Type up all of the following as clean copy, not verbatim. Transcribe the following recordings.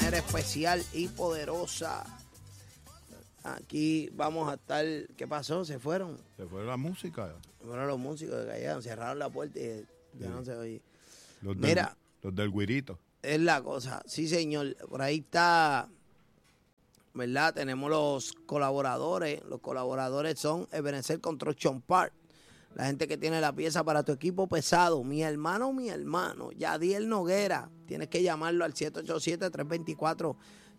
manera especial y poderosa. Aquí vamos a estar. ¿Qué pasó? ¿Se fueron? Se fue la música. Se fueron los músicos que cayeron, cerraron la puerta y ya no se oye. Mira, los del güirito. Es la cosa. Sí, señor. Por ahí está, ¿verdad? Tenemos los colaboradores. Los colaboradores son Ebenezer Construction Park. La gente que tiene la pieza para tu equipo pesado. Mi hermano, Yadiel Noguera. Tienes que llamarlo al 787-324-7200.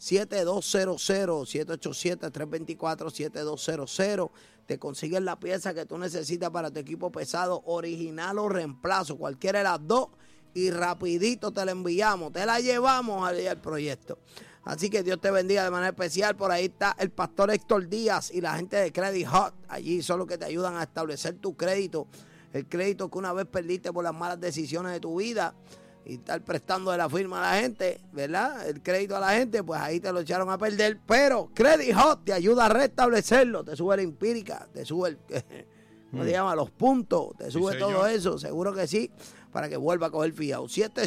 787-324-7200. Te consiguen la pieza que tú necesitas para tu equipo pesado, original o reemplazo, cualquiera de las dos, y rapidito te la enviamos, te la llevamos al proyecto. Así que Dios te bendiga de manera especial. Por ahí está el pastor Héctor Díaz y la gente de Credit Hot. Allí son los que te ayudan a establecer tu crédito, el crédito que una vez perdiste por las malas decisiones de tu vida y estar prestando de la firma a la gente, ¿verdad? El crédito a la gente, pues ahí te lo echaron a perder. Pero Credit Hot te ayuda a restablecerlo, te sube la empírica, te sube el, ¿cómo se llama? Los puntos, te sube todo eso, seguro que sí, para que vuelva a coger fiado.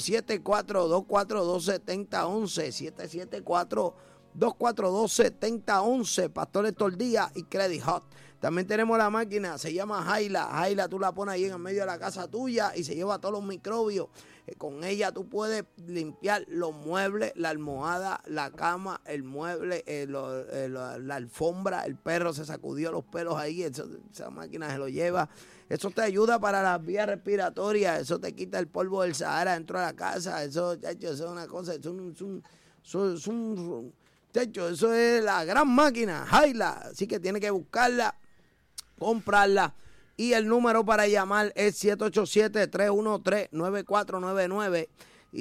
774-242-7011, 774-242-7011, Pastor Héctor Díaz y Credit Hot. También tenemos la máquina, se llama Jaila. Jaila tú la pones ahí en el medio de la casa tuya y se lleva todos los microbios. Con ella tú puedes limpiar los muebles, la almohada, la cama, el mueble, la alfombra. El perro se sacudió los pelos ahí, esa máquina se lo lleva. Eso te ayuda para las vías respiratorias, eso te quita el polvo del Sahara dentro de la casa. Eso es una cosa, eso es la gran máquina, Jaila. Así que tienes que buscarla, comprarla. Y el número para llamar es 787-313-9499 y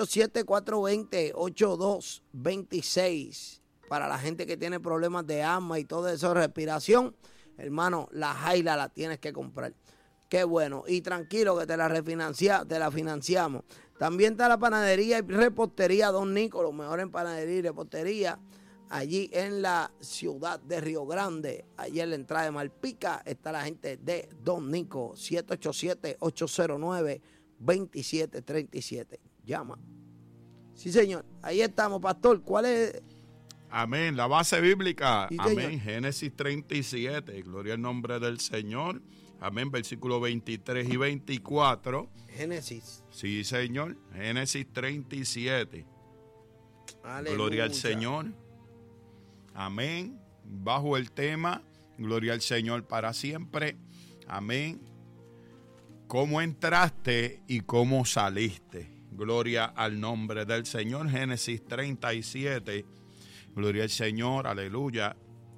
787-420-8226. Para la gente que tiene problemas de asma y todo eso, respiración, hermano, la Jaila la tienes que comprar. Qué bueno. Y tranquilo que te la financiamos. También está la panadería y repostería Don Nico, los mejores en panadería y repostería. Allí en la ciudad de Río Grande, allí en la entrada de Malpica, está la gente de Don Nico, 787-809-2737. Llama. Sí, señor. Ahí estamos, pastor. ¿Cuál es? Amén. La base bíblica. Sí, amén. señor. Génesis 37. Gloria al nombre del Señor. Amén. Versículos 23 y 24. Génesis. Sí, señor. Génesis 37. Aleluya. Gloria al Señor. Amén. Bajo el tema, gloria al Señor para siempre. Amén. ¿Cómo entraste y cómo saliste? Gloria al nombre del Señor. Génesis 37. Gloria al Señor. Aleluya.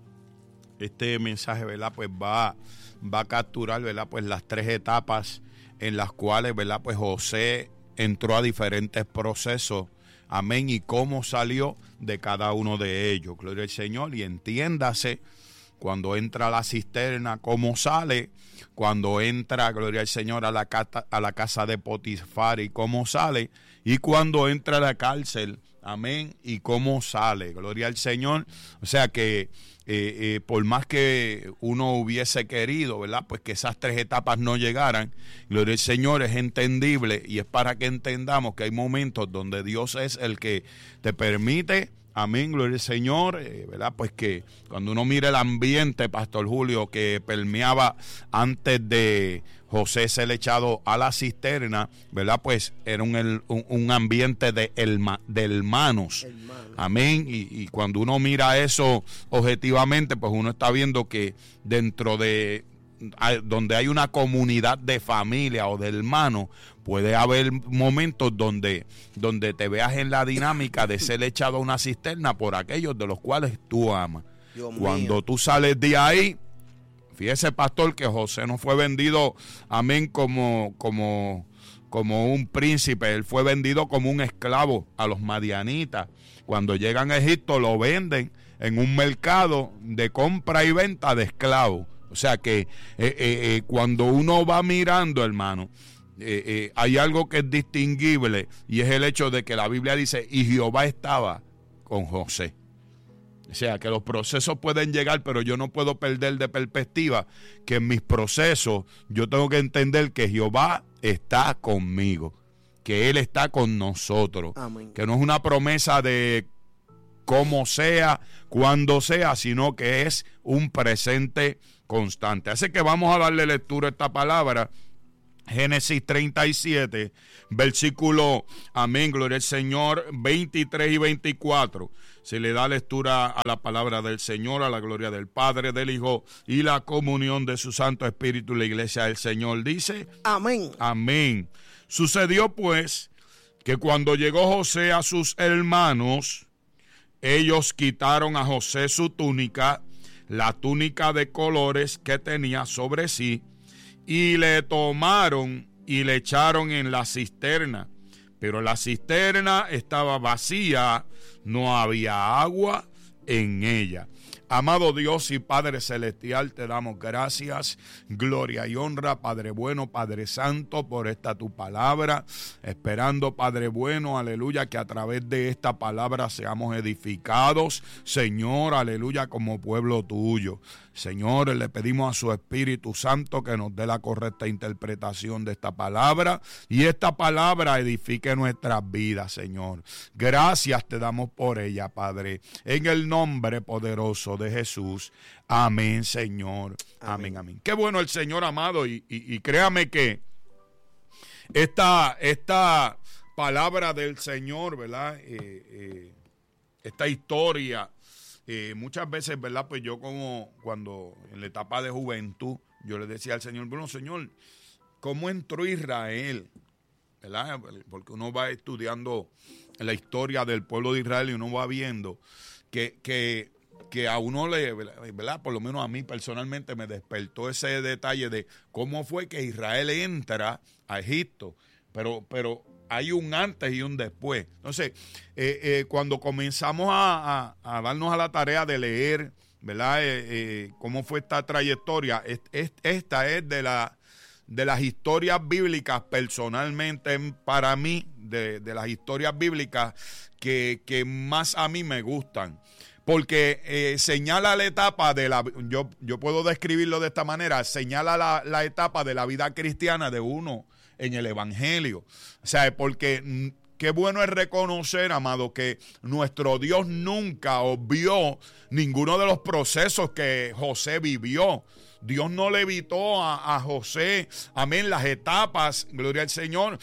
Este mensaje, ¿verdad? Pues va a capturar, ¿verdad? Pues las tres etapas en las cuales, ¿verdad? Pues José entró a diferentes procesos. Amén. Y cómo salió de cada uno de ellos. Gloria al Señor. Y entiéndase, cuando entra a la cisterna, cómo sale. Cuando entra, gloria al Señor, a la casa de Potifar y cómo sale. Y cuando entra a la cárcel. Amén. Y cómo sale. Gloria al Señor. O sea que por más que uno hubiese querido, ¿verdad? Pues que esas tres etapas no llegaran. Gloria al Señor, es entendible y es para que entendamos que hay momentos donde Dios es el que te permite. Amén, gloria al Señor, ¿verdad? Pues que cuando uno mira el ambiente, Pastor Julio, que permeaba antes de José ser echado a la cisterna, ¿verdad? Pues era un ambiente de hermanos. Amén. Y cuando uno mira eso objetivamente, pues uno está viendo que dentro de donde hay una comunidad de familia o de hermanos, puede haber momentos donde te veas en la dinámica de ser echado a una cisterna por aquellos de los cuales tú amas. Cuando tú sales de ahí, fíjese, pastor, que José no fue vendido, amén, como un príncipe. Él fue vendido como un esclavo a los madianitas. Cuando llegan a Egipto lo venden en un mercado de compra y venta de esclavos. O sea que cuando uno va mirando, hermano, hay algo que es distinguible, y es el hecho de que la Biblia dice, y Jehová estaba con José. O sea que los procesos pueden llegar, pero yo no puedo perder de perspectiva que en mis procesos yo tengo que entender que Jehová está conmigo, que Él está con nosotros. Amén. Que no es una promesa de como sea, cuando sea, sino que es un presente constante. Así que vamos a darle lectura a esta palabra. Génesis 37, versículo, amén, gloria al Señor, 23 y 24. Se le da lectura a la palabra del Señor, a la gloria del Padre, del Hijo y la comunión de su Santo Espíritu. La iglesia del Señor dice, amén. Amén. Sucedió pues que cuando llegó José a sus hermanos, ellos quitaron a José su túnica, la túnica de colores que tenía sobre sí, y le tomaron y le echaron en la cisterna. Pero la cisterna estaba vacía, no había agua en ella. Amado Dios y Padre Celestial, te damos gracias, gloria y honra, Padre bueno, Padre santo, por esta tu palabra, esperando, Padre bueno, aleluya, que a través de esta palabra seamos edificados, Señor, aleluya, como pueblo tuyo. Señor, le pedimos a su Espíritu Santo que nos dé la correcta interpretación de esta palabra y esta palabra edifique nuestras vidas, Señor. Gracias te damos por ella, Padre, en el nombre poderoso de Jesús. Amén, Señor. Amén, amén. Qué bueno el Señor, amado, y créame que esta palabra del Señor, ¿verdad? Esta historia, muchas veces, ¿verdad? Pues yo como cuando en la etapa de juventud, yo le decía al Señor, bueno, Señor, ¿cómo entró Israel? ¿Verdad? Porque uno va estudiando la historia del pueblo de Israel y uno va viendo que a uno le, ¿verdad? Por lo menos a mí personalmente me despertó ese detalle de cómo fue que Israel entra a Egipto, pero hay un antes y un después. Entonces, cuando comenzamos a darnos a la tarea de leer, ¿verdad? Cómo fue esta trayectoria, esta es de las historias bíblicas personalmente para mí, de las historias bíblicas que más a mí me gustan. Porque señala la etapa de la... Yo puedo describirlo de esta manera, señala la etapa de la vida cristiana de uno en el Evangelio. O sea, porque qué bueno es reconocer, amado, que nuestro Dios nunca obvió ninguno de los procesos que José vivió. Dios no le evitó a José, amén, las etapas, gloria al Señor,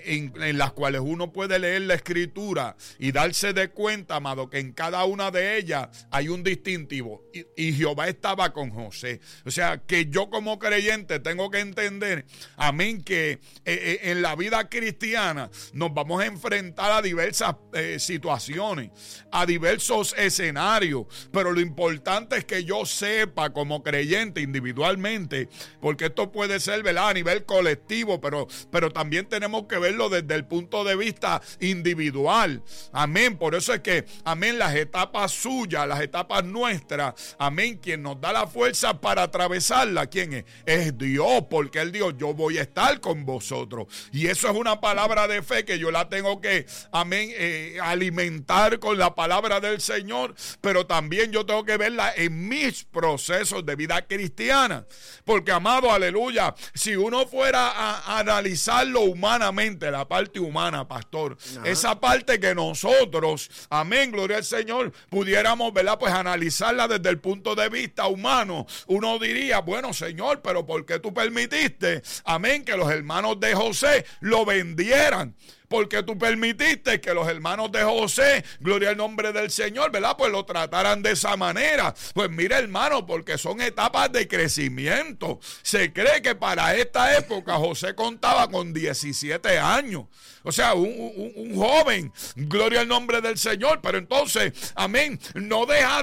en las cuales uno puede leer la Escritura y darse de cuenta, amado, que en cada una de ellas hay un distintivo. Y Jehová estaba con José. O sea, que yo como creyente tengo que entender, amén, que en la vida cristiana nos vamos a enfrentar a diversas situaciones, a diversos escenarios, pero lo importante es que yo sepa como creyente individualmente, porque esto puede ser, ¿verdad?, a nivel colectivo, pero también tenemos que verlo desde el punto de vista individual. Amén. Por eso es que, amén, las etapas suyas, las etapas nuestras, amén, quien nos da la fuerza para atravesarla, ¿quién es? Es Dios, porque Él dijo, yo voy a estar con vosotros. Y eso es una palabra de fe que yo la tengo que, amén, alimentar con la palabra del Señor, pero también yo tengo que verla en mis procesos de vida cristiana. Porque, amado, aleluya, si uno fuera a analizarlo humanamente, la parte humana, pastor, esa parte que nosotros, amén, gloria al Señor, pudiéramos, ¿verdad?, pues analizarla desde el punto de vista humano, uno diría, bueno, Señor, pero ¿por qué tú permitiste, amén, que los hermanos de José lo vendieran? Porque tú permitiste que los hermanos de José, gloria al nombre del Señor, ¿verdad?, pues lo trataran de esa manera. Pues mira, hermano, porque son etapas de crecimiento. Se cree que para esta época José contaba con 17 años. O sea, un joven, gloria al nombre del Señor. Pero entonces, amén, no deja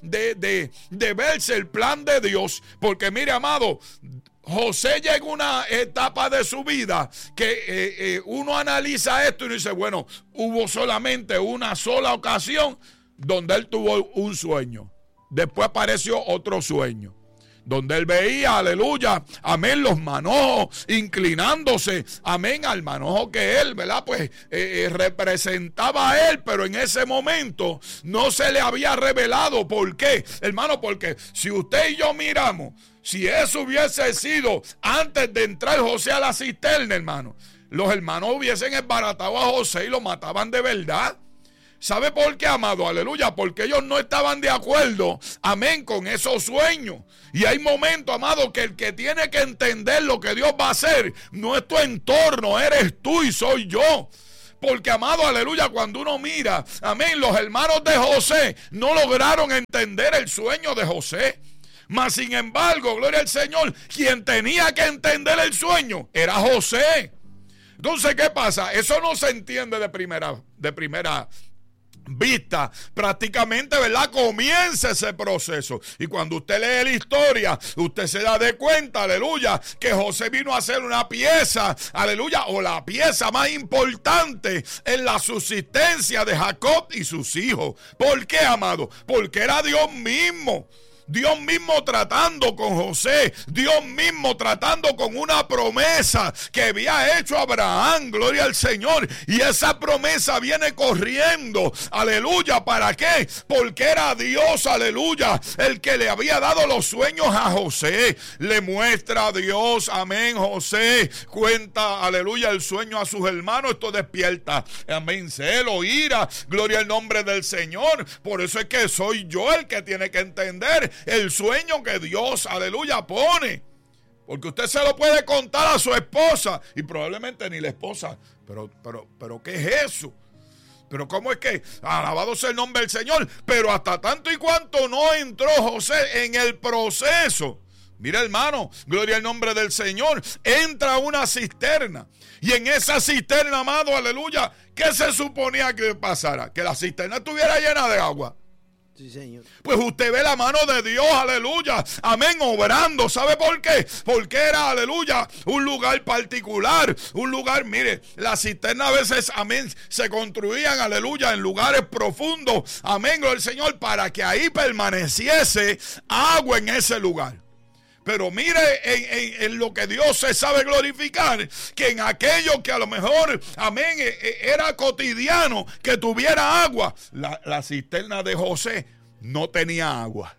de verse el plan de Dios. Porque mire, amado, José llega a una etapa de su vida que uno analiza esto y dice, bueno, hubo solamente una sola ocasión donde él tuvo un sueño. Después apareció otro sueño, donde él veía, aleluya, amén, los manojos inclinándose, amén, al manojo que él, ¿verdad?, pues representaba a él, pero en ese momento no se le había revelado. ¿Por qué, hermano? Porque si usted y yo miramos, si eso hubiese sido antes de entrar José a la cisterna, hermano, los hermanos hubiesen embaratado a José y lo mataban de verdad. ¿Sabe por qué, amado? Aleluya, porque ellos no estaban de acuerdo, amén, con esos sueños. Y hay momentos, amado, que el que tiene que entender lo que Dios va a hacer no es tu entorno, eres tú y soy yo. Porque, amado, aleluya, cuando uno mira, amén, los hermanos de José no lograron entender el sueño de José. Mas, sin embargo, gloria al Señor, quien tenía que entender el sueño era José. Entonces, ¿qué pasa? Eso no se entiende de primera vista. Prácticamente, ¿verdad? Comienza ese proceso. Y cuando usted lee la historia, usted se da de cuenta, aleluya, que José vino a hacer una pieza, aleluya, o la pieza más importante en la subsistencia de Jacob y sus hijos. ¿Por qué, amado? Porque era Dios mismo. Dios mismo tratando con José, Dios mismo tratando con una promesa que había hecho Abraham, gloria al Señor, y esa promesa viene corriendo, aleluya, ¿para qué? Porque era Dios, aleluya, el que le había dado los sueños a José. Le muestra a Dios, amén, José cuenta, aleluya, el sueño a sus hermanos. Esto despierta, amén, celo, ira, gloria al nombre del Señor. Por eso es que soy yo el que tiene que entender el sueño que Dios, aleluya, pone. Porque usted se lo puede contar a su esposa y probablemente ni la esposa. Pero ¿qué es eso? Pero ¿cómo es que? Alabado sea el nombre del Señor. Pero hasta tanto y cuanto no entró José en el proceso. Mira, hermano, gloria al nombre del Señor. Entra a una cisterna. Y en esa cisterna, amado, aleluya, ¿qué se suponía que pasara? Que la cisterna estuviera llena de agua. Sí, señor. Pues usted ve la mano de Dios, aleluya, amén, obrando. ¿Sabe por qué? Porque era, aleluya, un lugar particular, un lugar, mire, las cisternas a veces, amén, se construían, aleluya, en lugares profundos, amén, gloria al Señor, para que ahí permaneciese agua en ese lugar. Pero mire en lo que Dios se sabe glorificar, que en aquello que a lo mejor, amén, era cotidiano que tuviera agua, la cisterna de José no tenía agua.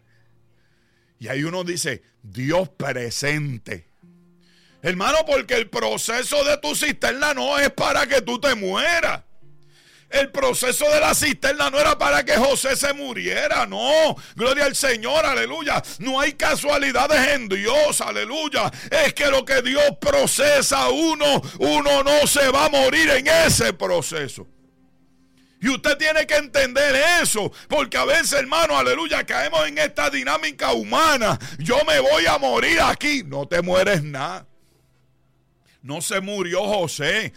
Y ahí uno dice, Dios presente. Hermano, porque el proceso de tu cisterna no es para que tú te mueras. El proceso de la cisterna no era para que José se muriera, no. Gloria al Señor, aleluya. No hay casualidades en Dios, aleluya. Es que lo que Dios procesa uno no se va a morir en ese proceso. Y usted tiene que entender eso, porque a veces, hermano, aleluya, caemos en esta dinámica humana. Yo me voy a morir aquí. No te mueres nada. No se murió José.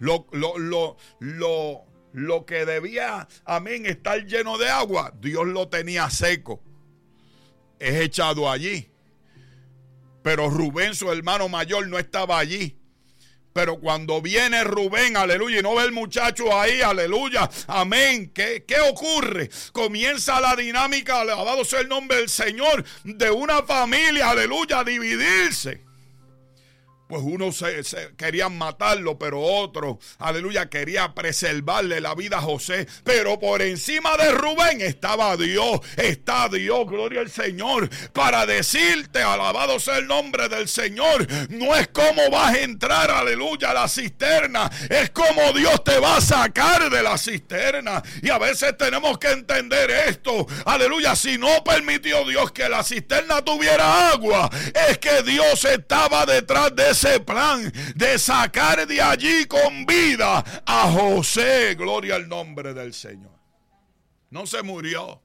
Lo que debía, amén, estar lleno de agua, Dios lo tenía seco. Es echado allí. Pero Rubén, su hermano mayor, no estaba allí. Pero cuando viene Rubén, aleluya, y no ve el muchacho ahí, aleluya, amén, ¿qué ocurre? Comienza la dinámica, alabado sea el nombre del Señor, de una familia, aleluya, a dividirse. Pues unos querían matarlo, pero otros, aleluya, quería preservarle la vida a José. Pero por encima de Rubén estaba Dios, está Dios, gloria al Señor, para decirte, alabado sea el nombre del Señor, no es cómo vas a entrar, aleluya, a la cisterna, es como Dios te va a sacar de la cisterna. Y a veces tenemos que entender esto, aleluya, si no permitió Dios que la cisterna tuviera agua, es que Dios estaba detrás de ese plan de sacar de allí con vida a José, gloria al nombre del Señor. No se murió.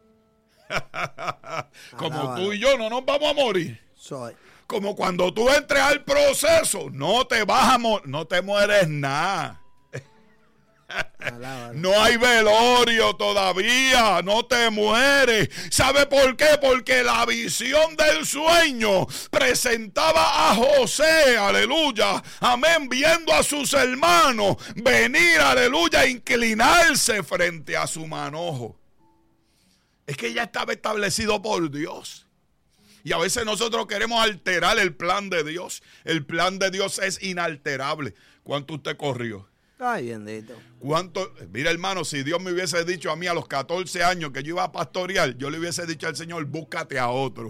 Como tú y yo no nos vamos a morir. Como cuando tú entres al proceso, no te vas a no te mueres nada. No hay velorio todavía, no te mueres. ¿Sabe por qué? Porque la visión del sueño presentaba a José, aleluya, amén, viendo a sus hermanos venir, aleluya, a inclinarse frente a su manojo. Es que ya estaba establecido por Dios. Y a veces nosotros queremos alterar el plan de Dios. El plan de Dios es inalterable. ¿Cuánto usted corrió? Ay, bendito. ¿Cuánto? Mira, hermano, si Dios me hubiese dicho a mí a los 14 años que yo iba a pastorear, yo le hubiese dicho al Señor, búscate a otro.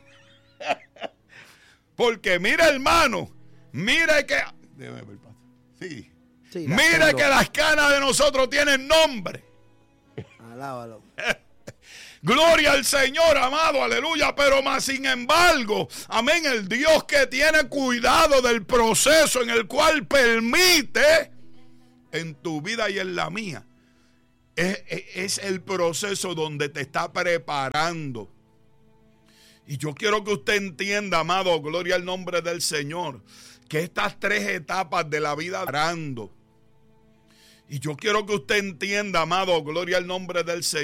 Porque mira, hermano, mire que... Sí. Mire que las canas de nosotros tienen nombre. Alábalo. Gloria al Señor, amado, aleluya. Pero más sin embargo, amén, el Dios que tiene cuidado del proceso en el cual permite en tu vida y en la mía, es el proceso donde te está preparando. Y yo quiero que usted entienda, amado, gloria al nombre del Señor, que estas 3 etapas de la vida preparando. Y yo quiero que usted entienda, amado, gloria al nombre del Señor.